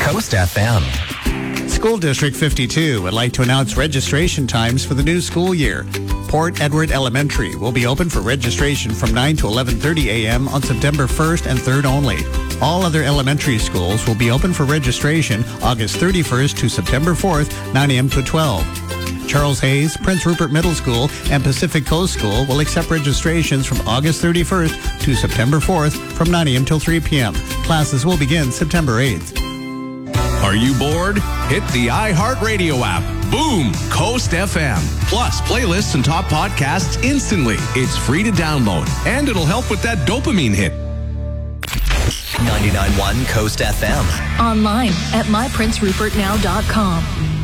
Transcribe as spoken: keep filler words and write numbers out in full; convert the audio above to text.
Coast F M. School District fifty-two would like to announce registration times for the new school year. Port Edward Elementary will be open for registration from nine to eleven thirty a.m. on September first and third only. All other elementary schools will be open for registration August thirty-first to September fourth, nine a.m. to twelve. Charles Hayes, Prince Rupert Middle School, and Pacific Coast School will accept registrations from August thirty-first to September fourth from nine a.m. till three p.m. Classes will begin September eighth. Are you bored? Hit the iHeartRadio app. Boom! Coast F M. Plus, playlists and top podcasts instantly. It's free to download, and it'll help with that dopamine hit. ninety-nine point one Coast F M. Online at my prince rupert now dot com.